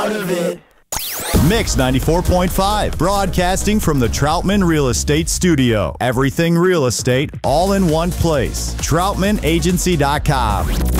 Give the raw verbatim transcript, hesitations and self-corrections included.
out of it. Mix ninety-four point five, broadcasting from the Troutman Real Estate Studio. Everything real estate, all in one place. Troutman Agency dot com.